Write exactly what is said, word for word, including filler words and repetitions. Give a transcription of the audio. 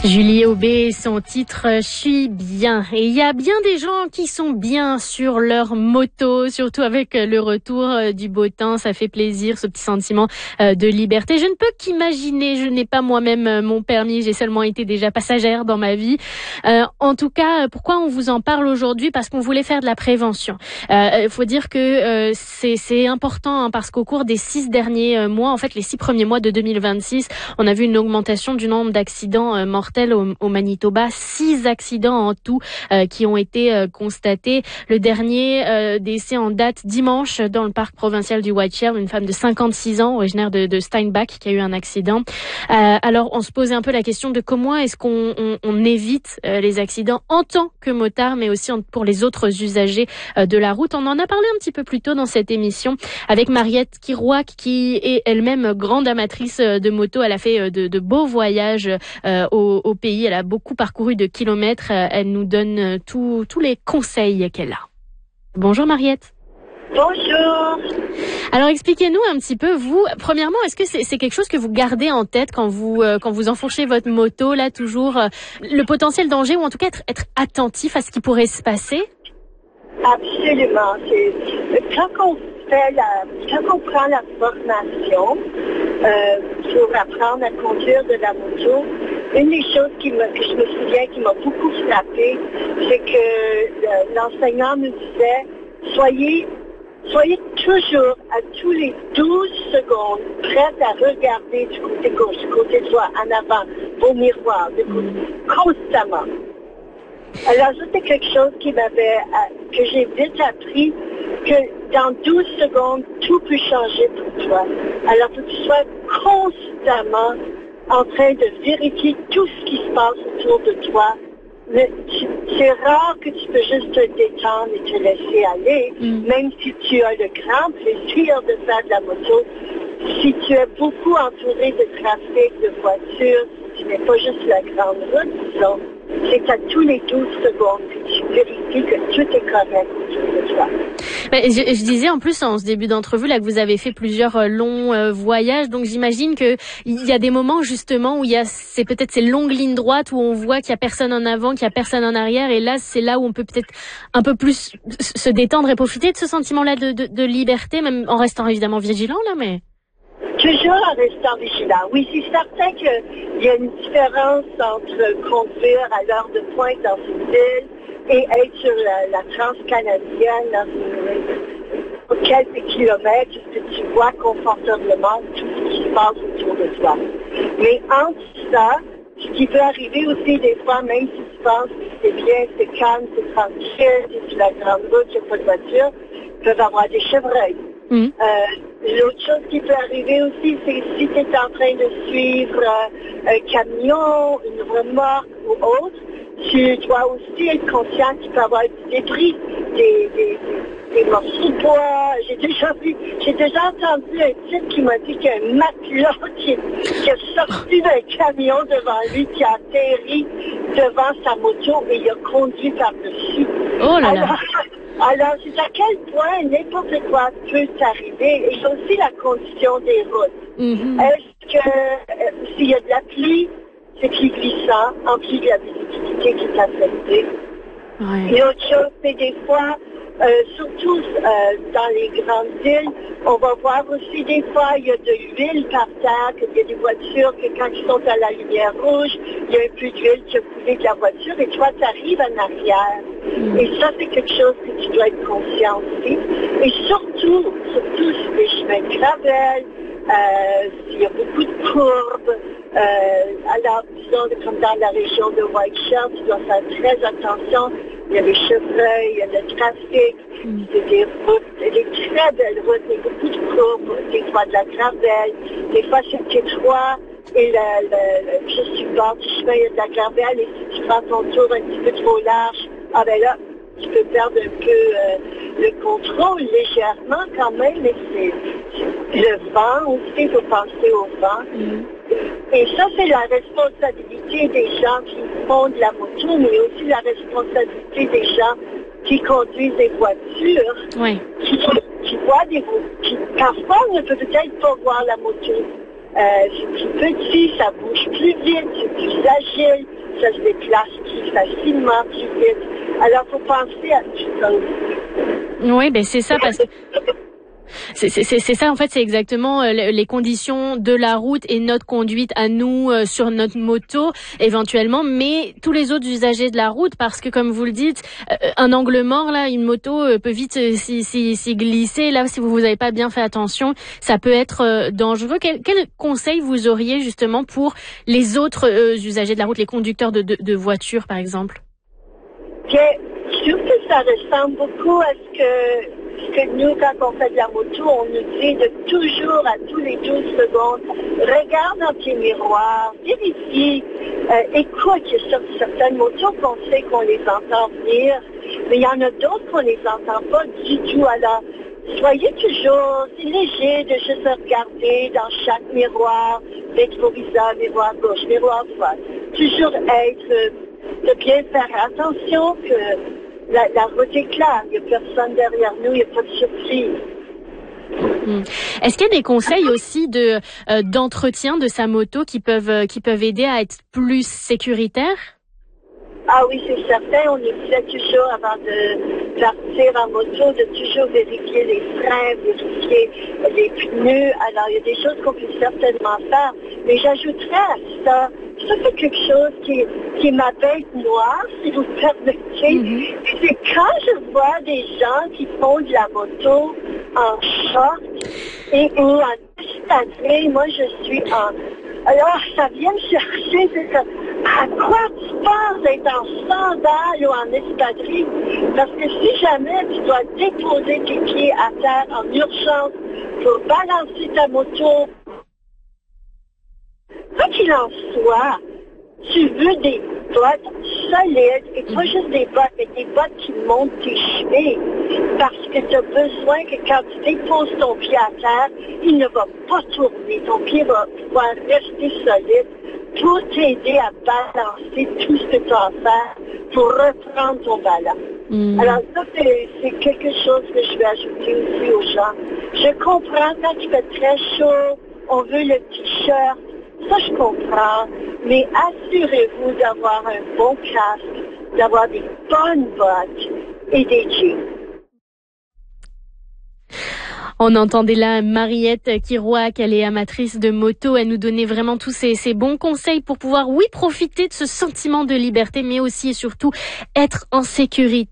Julie Aubé, son titre « Je suis bien ». Et il y a bien des gens qui sont bien sur leur moto, surtout avec le retour du beau temps. Ça fait plaisir, ce petit sentiment de liberté. Je ne peux qu'imaginer, je n'ai pas moi-même mon permis, j'ai seulement été déjà passagère dans ma vie. Euh, en tout cas, pourquoi on vous en parle aujourd'hui? Parce qu'on voulait faire de la prévention. Il euh, faut dire que euh, c'est, c'est important hein, parce qu'au cours des six derniers mois, en fait les six premiers mois de deux mille vingt-six, on a vu une augmentation du nombre d'accidents euh, mortels Au, au Manitoba, six accidents en tout euh, qui ont été euh, constatés. Le dernier euh, décès en date dimanche dans le parc provincial du Whiteshell, une femme de cinquante-six ans originaire de, de Steinbach qui a eu un accident. Euh, alors on se posait un peu la question de comment est-ce qu'on on, on évite euh, les accidents en tant que motard, mais aussi en, pour les autres usagers euh, de la route. On en a parlé un petit peu plus tôt dans cette émission avec Mariette Kirouac qui est elle-même grande amatrice de moto. Elle a fait de, de beaux voyages euh, au au pays. Elle a beaucoup parcouru de kilomètres. Elle nous donne tous tous les conseils qu'elle a. Bonjour Mariette. Bonjour. Alors expliquez-nous un petit peu, vous, premièrement, est-ce que c'est, c'est quelque chose que vous gardez en tête quand vous euh, quand vous enfonchez votre moto, là, toujours euh, le potentiel danger, ou en tout cas être, être attentif à ce qui pourrait se passer? Absolument. C'est, quand on fait la, quand on prend la formation euh, pour apprendre à conduire de la moto, une des choses qui me, que je me souviens qui m'a beaucoup frappée, c'est que euh, l'enseignant nous disait, soyez, soyez toujours à tous les douze secondes prête à regarder du côté gauche, du côté droit, en avant, au miroir, de côté, constamment. Alors, c'était quelque chose qui m'avait, que j'ai vite appris, que dans douze secondes, tout peut changer pour toi. Alors, que tu sois constamment en train de vérifier tout ce qui se passe autour de toi. Mais tu, c'est rare que tu peux juste te détendre et te laisser aller, mm. même si tu as le grand plaisir de faire de la moto. Si tu es beaucoup entouré de trafic, de voitures, si tu n'es pas juste la grande route, disons, c'est à tous les douze secondes que tu vérifies que tout est correct autour de toi. Ben, je, je disais en plus en ce début d'entrevue là que vous avez fait plusieurs euh, longs euh, voyages, donc j'imagine que il y a des moments justement où il y a c'est peut-être ces longues lignes droites où on voit qu'il y a personne en avant, qu'il y a personne en arrière, et là c'est là où on peut peut-être un peu plus se détendre et profiter de ce sentiment-là de, de, de liberté, même en restant évidemment vigilant là, mais. Toujours en restant vigilant. Oui, c'est certain qu'il y a une différence entre conduire à l'heure de pointe dans une ville et être sur la, la transcanadienne dans une, quelques kilomètres que tu vois confortablement tout ce qui se passe autour de toi. Mais entre ça, ce qui peut arriver aussi des fois, même si tu penses que c'est bien, c'est calme, c'est tranquille, c'est sur la grande route, il n'y a pas de voiture, peuvent avoir des chevreuils. Mmh. Euh, l'autre chose qui peut arriver aussi, c'est si tu es en train de suivre euh, un camion, une remorque ou autre, tu dois aussi être conscient qu'il peut y avoir des débris, des, des, des morceaux de bois. J'ai déjà vu, j'ai déjà entendu un type qui m'a dit qu'il y a un matelas qui, qui est sorti d'un camion devant lui, qui a atterri devant sa moto et il a conduit par-dessus. Oh là là! Alors, Alors, c'est à quel point n'importe quoi peut t'arriver. Et il y a aussi la condition des routes. Mm-hmm. Est-ce que euh, s'il y a de la pluie, c'est plus glissant, en plus de la visibilité qui est affectée. Ouais. Et autre chose, c'est des fois, euh, surtout euh, dans les grandes villes, on va voir aussi des fois, il y a de l'huile par terre, qu'il y a des voitures que quand ils sont à la lumière rouge, il y a un peu d'huile qui a coulé de la voiture et toi, tu arrives en arrière. Mm. Et ça, c'est quelque chose que tu dois être conscient aussi. Et surtout, surtout sur les chemins de gravel, euh, il y a beaucoup de courbes. Euh, alors, disons, comme dans la région de Whiteshell, tu dois faire très attention. Il y a les chevreuils, il y a le trafic, mm. c'est des routes, des très belles routes, il y a beaucoup de courbes, des fois de la gravel, des fois c'est étroit, et le, le, le, juste sur le bord du chemin, il y a de la gravel, et si tu prends ton tour un petit peu trop large, ah ben là, tu peux perdre un peu euh, le contrôle, légèrement quand même, mais c'est, c'est le vent aussi, il faut penser au vent. Mm. Et ça, c'est la responsabilité des gens qui font de la moto, mais aussi la responsabilité des gens qui conduisent des voitures, oui. qui, qui voient des qui parfois on ne peut peut-être pas voir la moto. Euh, c'est plus petit, ça bouge plus vite, c'est plus agile. ça se déplace plus facilement, plus vite. Alors, il faut penser à tout ça aussi. Oui, ben c'est ça, parce que C'est, c'est, c'est ça, en fait, c'est exactement euh, les conditions de la route et notre conduite à nous euh, sur notre moto, éventuellement, mais tous les autres usagers de la route, parce que, comme vous le dites, euh, un angle mort, là, une moto euh, peut vite euh, s'y, s'y, s'y glisser. Là, si vous vous avez pas bien fait attention, ça peut être euh, dangereux. Quel, quel conseil vous auriez, justement, pour les autres euh, usagers de la route, les conducteurs de, de, de voitures, par exemple? Que, je trouve que ça ressemble beaucoup à ce que Ce que nous, quand on fait de la moto, on nous dit de toujours, à tous les douze secondes, regarde dans tes miroirs, vérifie, euh, écoute, il y a certaines motos qu'on sait qu'on les entend venir, mais il y en a d'autres qu'on les entend pas du tout. Alors, soyez toujours, c'est léger de juste regarder dans chaque miroir, rétroviseur, miroir gauche, miroir droite. Toujours être, de bien faire attention que La, la route est claire, il n'y a personne derrière nous, il n'y a pas de surprise. Mmh. Est-ce qu'il y a des conseils aussi de euh, d'entretien de sa moto qui peuvent euh, qui peuvent aider à être plus sécuritaire? Ah oui, c'est certain. On nous disait toujours avant de partir en moto de toujours vérifier les freins, vérifier les pneus. Alors, il y a des choses qu'on peut certainement faire. Mais j'ajouterais à ça, ça c'est quelque chose qui, qui est ma bête noire, si vous permettez. Mm-hmm. C'est quand je vois des gens qui font de la moto en short et ou en espadrille, moi je suis en... Alors, ça vient me chercher, c'est ça. À quoi tu penses d'être en sandales ou en espadrille? Parce que si jamais tu dois déposer tes pieds à terre en urgence pour balancer ta moto, quoi qu'il en soit, tu veux des bottes solides et pas juste des bottes, mais des bottes qui montent tes chevilles. Parce que tu as besoin que quand tu déposes ton pied à terre, il ne va pas tourner. Ton pied va pouvoir rester solide pour t'aider à balancer tout ce que tu as à faire pour reprendre ton ballon. Mmh. Alors ça, c'est, c'est quelque chose que je vais ajouter aussi aux gens. Je comprends quand il fait très chaud, on veut le t-shirt, ça je comprends, mais assurez-vous d'avoir un bon casque, d'avoir des bonnes bottes et des jeans. On entendait là Mariette Kirouac, elle est amatrice de moto, elle nous donnait vraiment tous ces, ces bons conseils pour pouvoir, oui, profiter de ce sentiment de liberté, mais aussi et surtout être en sécurité.